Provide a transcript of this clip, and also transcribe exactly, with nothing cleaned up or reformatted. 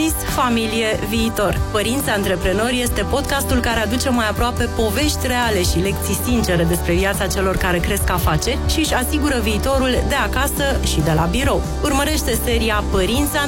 business, familie, viitor. Părinți Antreprenori este podcastul care aduce mai aproape povești reale și lecții sincere despre viața celor care cresc afaceri și își asigură viitorul de acasă și de la birou. Urmărește seria Părinți